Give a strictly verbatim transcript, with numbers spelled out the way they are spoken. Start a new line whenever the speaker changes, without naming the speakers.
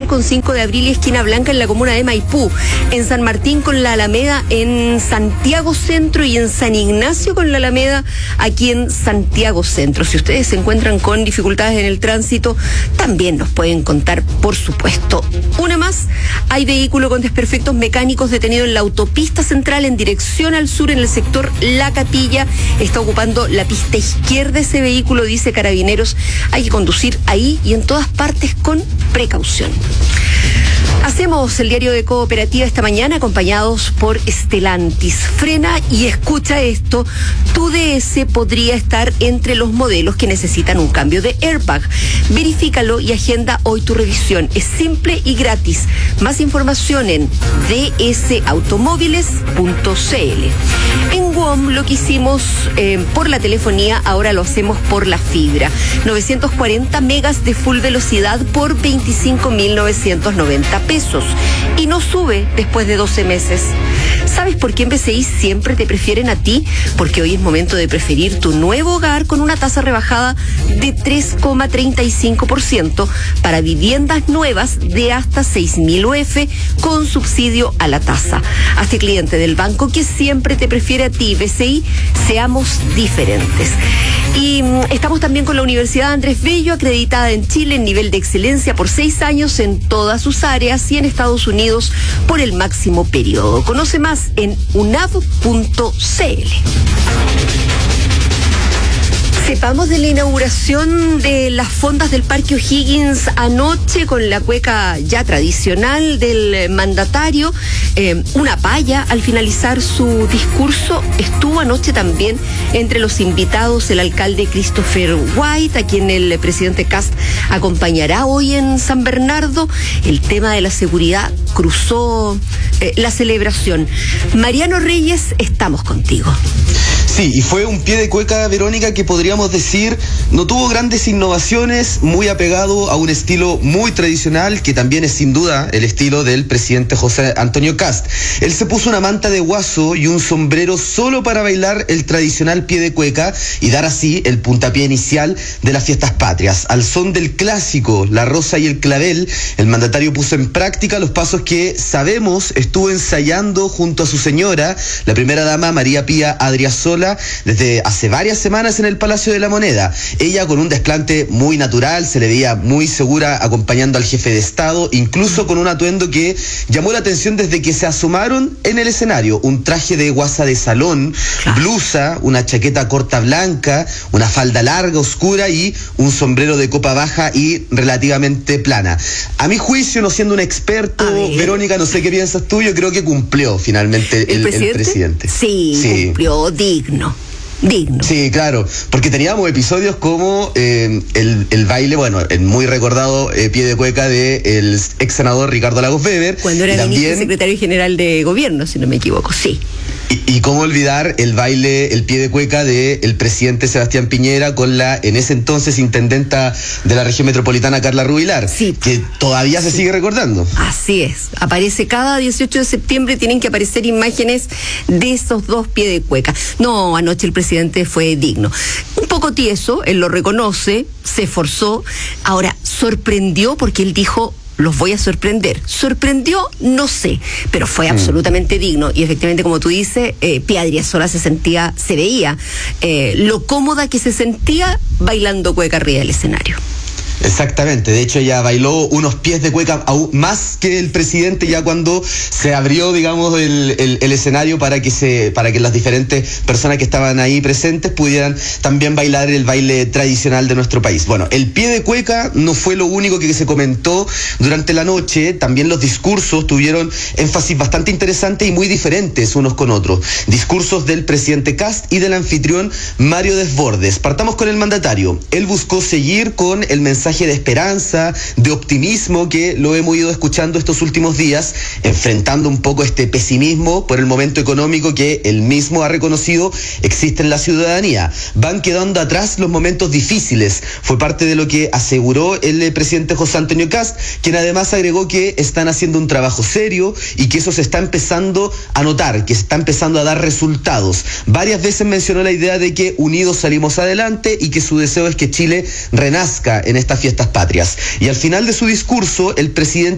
con cinco de abril y esquina Blanca en la comuna de Maipú, en San Martín con la Alameda en Santiago Centro y en San Ignacio con la Alameda aquí en Santiago Centro. Si ustedes se encuentran con dificultades en el tránsito, también nos pueden contar, por supuesto. Una más, hay vehículo con desperfectos mecánicos detenido en la autopista central en dirección al sur en el sector La Capilla. Está ocupando la pista izquierda ese vehículo, dice Carabineros. Hay que conducir ahí y en todas partes con precaución. Hacemos el diario de Cooperativa esta mañana acompañados por Stellantis. Frena y escucha esto. Tu D S podría estar entre los modelos que necesitan un cambio de airbag. Verifícalo y agenda hoy tu revisión. Es simple y gratis. Más información en d s automóviles punto c l. En W O M lo que hicimos eh, por la telefonía, ahora lo hacemos por la fibra. novecientos cuarenta megas de full velocidad por veinticinco mil novecientos noventa pesos. Y no sube después de doce meses. ¿Sabes por qué en B C I siempre te prefieren a ti? Porque hoy es momento de preferir tu nuevo hogar con una tasa rebajada de tres coma treinta y cinco por ciento para viviendas nuevas de hasta seis mil U F con subsidio a la tasa. Hazte cliente del banco que siempre te prefiere a ti. B C I, seamos diferentes. Y mm, estamos también con la Universidad Andrés Bello, acreditada en Chile en nivel de excelencia por seis años en todas sus áreas y en Estados Unidos por el máximo periodo. Conoce más en u n a v punto c l. Sepamos de la inauguración de las fondas del Parque O'Higgins anoche con la cueca ya tradicional del mandatario. Eh, una paya al finalizar su discurso. Estuvo anoche también entre los invitados el alcalde Christopher White, a quien el presidente Kast acompañará hoy en San Bernardo. El tema de la seguridad cruzó eh, la celebración. Mariano Reyes, estamos contigo.
Sí, y fue un pie de cueca, Verónica, que podríamos decir no tuvo grandes innovaciones, muy apegado a un estilo muy tradicional, que también es sin duda el estilo del presidente José Antonio Kast. Él se puso una manta de guaso y un sombrero solo para bailar el tradicional pie de cueca y dar así el puntapié inicial de las fiestas patrias. Al son del clásico La Rosa y el Clavel, el mandatario puso en práctica los pasos que sabemos estuvo ensayando junto a su señora, la primera dama María Pía Adriasola, desde hace varias semanas en el Palacio de la Moneda. Ella con un desplante muy natural, se le veía muy segura acompañando al jefe de Estado, incluso con un atuendo que llamó la atención desde que se asomaron en el escenario. Un traje de guasa de salón, blusa, una chaqueta corta blanca, una falda larga, oscura y un sombrero de copa baja y relativamente plana. A mi juicio, no siendo un experto, Verónica, no sé qué piensas tú, yo creo que cumplió finalmente el, ¿El, presidente? el presidente.
Sí, sí, cumplió digno. Digno.
Sí, claro, porque teníamos episodios como eh, el, el baile, bueno, el muy recordado eh, pie de cueca del ex senador Ricardo Lagos Weber.
Cuando era también, ministro secretario general de gobierno, si no me equivoco, sí.
Y, y cómo olvidar el baile, el pie de cueca del presidente Sebastián Piñera con la, en ese entonces, intendenta de la región metropolitana, Carla Rubilar,
sí,
que todavía se sí. sigue recordando.
Así es, aparece cada dieciocho de septiembre, tienen que aparecer imágenes de esos dos pies de cueca. No, anoche el presidente fue digno. Un poco tieso, él lo reconoce, se esforzó, ahora sorprendió porque él dijo: los voy a sorprender. ¿Sorprendió? No sé, pero fue mm. absolutamente digno. Y efectivamente, como tú dices, eh, Pía Adriasola se sentía, se veía eh, lo cómoda que se sentía bailando cueca arriba del escenario.
Exactamente, de hecho ella bailó unos pies de cueca aún más que el presidente ya cuando se abrió, digamos, el, el, el escenario para que se, para que las diferentes personas que estaban ahí presentes pudieran también bailar el baile tradicional de nuestro país. Bueno, el pie de cueca no fue lo único que se comentó durante la noche, también los discursos tuvieron énfasis bastante interesantes y muy diferentes unos con otros. Discursos del presidente Kast y del anfitrión Mario Desbordes. Partamos con el mandatario. Él buscó seguir con el mensaje de esperanza, de optimismo que lo hemos ido escuchando estos últimos días, enfrentando un poco este pesimismo por el momento económico que él mismo ha reconocido existe en la ciudadanía. Van quedando atrás los momentos difíciles, fue parte de lo que aseguró el presidente José Antonio Kast, quien además agregó que están haciendo un trabajo serio y que eso se está empezando a notar, que se está empezando a dar resultados. Varias veces mencionó la idea de que unidos salimos adelante y que su deseo es que Chile renazca en esta fiestas patrias. Y al final de su discurso, el presidente